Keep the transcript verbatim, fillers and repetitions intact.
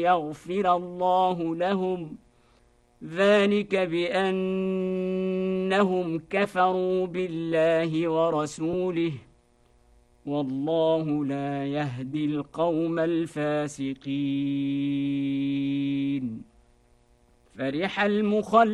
يغفر الله لهم ذلك بأنهم كفروا بالله ورسوله والله لا يهدي القوم الفاسقين. فرح المخلفون